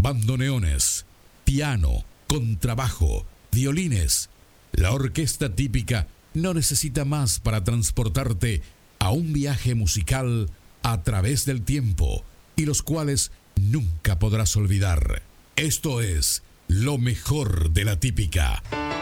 bandoneones, piano, contrabajo, violines. La orquesta típica no necesita más para transportarte a un viaje musical a través del tiempo y los cuales nunca podrás olvidar. Esto es lo mejor de la típica.